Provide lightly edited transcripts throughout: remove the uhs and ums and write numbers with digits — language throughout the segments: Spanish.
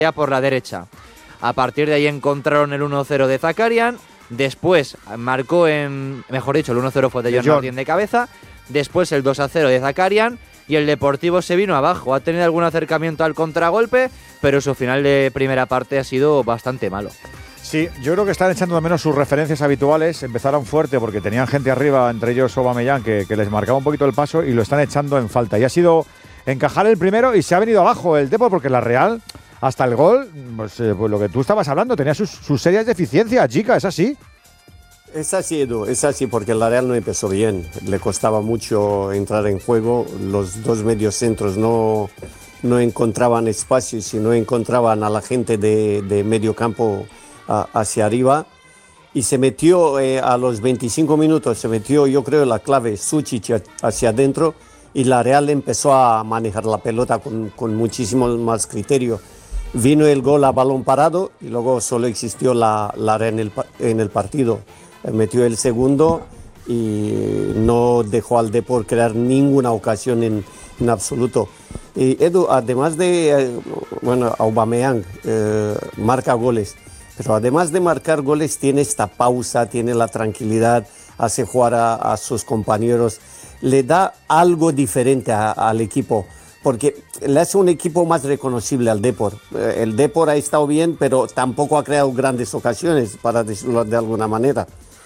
por la derecha. A partir de ahí encontraron el 1-0 de Zakarian. Después marcó el 1-0 fue de John Martín de cabeza. Después el 2-0 de Zakarian. Y el Deportivo se vino abajo. Ha tenido algún acercamiento al contragolpe, pero su final de primera parte ha sido bastante malo. Sí, yo creo que están echando de menos sus referencias habituales. Empezaron fuerte porque tenían gente arriba, entre ellos Aubameyang, que les marcaba un poquito el paso, y lo están echando en falta. Y ha sido encajar el primero y se ha venido abajo el Depor, porque la Real, hasta el gol, pues lo que tú estabas hablando, tenía sus serias deficiencias, chica, ¿es así? Es así, Edu, es así porque la Real no empezó bien. Le costaba mucho entrar en juego. Los dos mediocentros no encontraban espacios y no encontraban a la gente de medio campo hacia arriba. Y se metió a los 25 minutos, se metió, yo creo, la clave Sučić hacia adentro, y la Real empezó a manejar la pelota con muchísimo más criterio. Vino el gol a balón parado y luego solo existió la Real en el partido. Metió el segundo y no dejó al Depor crear ninguna ocasión en absoluto. Y Edu, además de, Aubameyang marca goles, pero además de marcar goles tiene esta pausa, tiene la tranquilidad, hace jugar a sus compañeros, le da algo diferente al equipo, porque le hace un equipo más reconocible al Depor. El Depor ha estado bien, pero tampoco ha creado grandes ocasiones, para decirlo de alguna manera.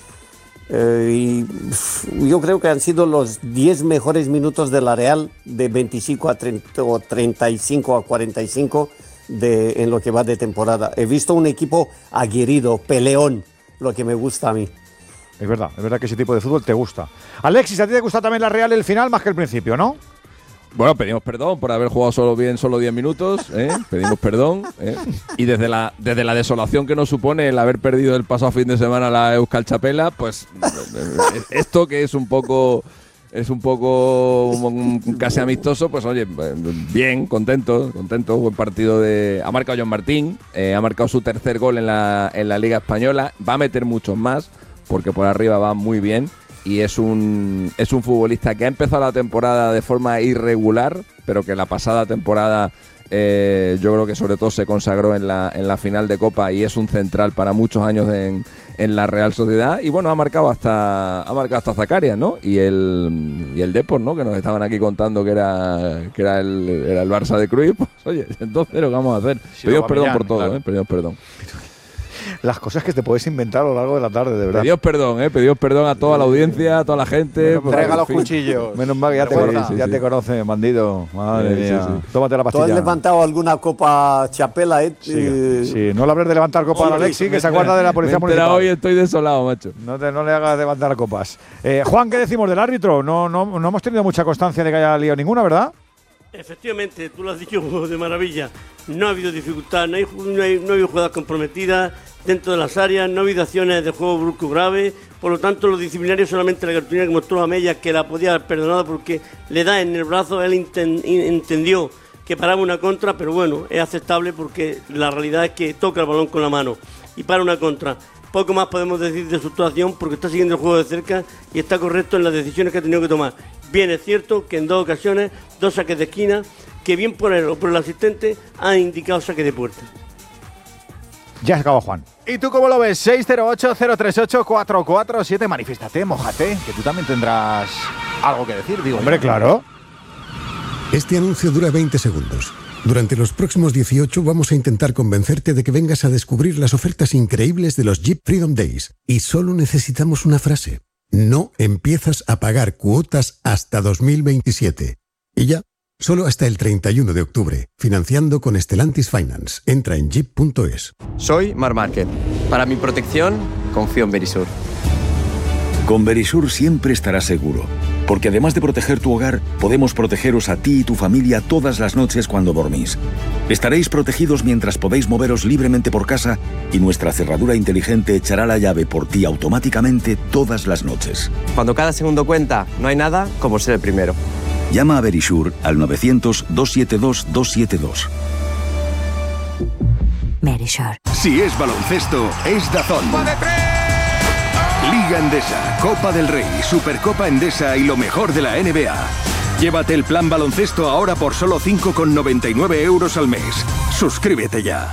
Y yo creo que han sido los 10 mejores minutos de la Real, de 25 a 30 o 35 a 45 en lo que va de temporada. He visto un equipo aguerrido, peleón, lo que me gusta a mí. Es verdad que ese tipo de fútbol te gusta. Alexis, a ti te gusta también la Real el final más que el principio, ¿no? Bueno, pedimos perdón por haber jugado solo 10 minutos, pedimos perdón, y desde la desolación que nos supone el haber perdido el pasado fin de semana la Euskal Txapela, pues esto que es un poco casi amistoso, pues oye, bien, contento, buen partido ha marcado John Martín, ha marcado su tercer gol en la Liga Española, va a meter muchos más, porque por arriba va muy bien. Y es un futbolista que ha empezado la temporada de forma irregular, pero que la pasada temporada yo creo que sobre todo se consagró en la final de Copa, y es un central para muchos años en la Real Sociedad. Y bueno, ha marcado hasta Zakarian, ¿no? Y el Depor, ¿no? Que nos estaban aquí contando que era el Barça de Cruyff. Pues oye, entonces lo que vamos a hacer. Sí, pedimos perdón por todo, claro. Pedimos perdón. Las cosas que te puedes inventar a lo largo de la tarde, de verdad. Pedimos perdón a toda la audiencia, a toda la gente. Traiga los cuchillos. Menos mal que ya te conoce, bandido. Madre mía. Sí. Tómate la pastilla. ¿Tú has levantado alguna copa Txapela, Sí, no le hables de levantar copas a Alexis, que se acuerda de la policía municipal. Hoy estoy desolado, macho. No le hagas levantar copas. Juan, ¿qué decimos del árbitro? No hemos tenido mucha constancia de que haya liado ninguna, ¿verdad? Efectivamente, tú lo has dicho de maravilla. No ha habido dificultad, no ha habido jugadas comprometidas dentro de las áreas, no ha habido acciones de juego brusco grave. Por lo tanto, los disciplinarios, solamente la cartulina que mostró a Mella, que la podía haber perdonado porque le da en el brazo. Él entendió que paraba una contra, pero bueno, es aceptable porque la realidad es que toca el balón con la mano y para una contra. Poco más podemos decir de su actuación porque está siguiendo el juego de cerca y está correcto en las decisiones que ha tenido que tomar. Bien, es cierto que en 2 ocasiones, 2 saques de esquina, que bien por él o por el asistente han indicado saque de puerta. Ya se acabó, Juan. ¿Y tú cómo lo ves? 608-038-447. Manifiéstate, mójate, que tú también tendrás algo que decir, digo. Hombre, claro. Este anuncio dura 20 segundos. Durante los próximos 18 vamos a intentar convencerte de que vengas a descubrir las ofertas increíbles de los Jeep Freedom Days. Y solo necesitamos una frase. No empiezas a pagar cuotas hasta 2027. Y ya, solo hasta el 31 de octubre. Financiando con Stellantis Finance. Entra en jeep.es. Soy Marc Márquez. Para mi protección, confío en Verisur. Con Verisur siempre estarás seguro. Porque además de proteger tu hogar, podemos protegeros a ti y tu familia todas las noches cuando dormís. Estaréis protegidos mientras podéis moveros libremente por casa y nuestra cerradura inteligente echará la llave por ti automáticamente todas las noches. Cuando cada segundo cuenta, no hay nada como ser el primero. Llama a Verisur al 900-272-272. Verisur. Si es baloncesto, es DAZN. Liga Endesa, Copa del Rey, Supercopa Endesa y lo mejor de la NBA. Llévate el plan baloncesto ahora por solo 5,99 € al mes. Suscríbete ya.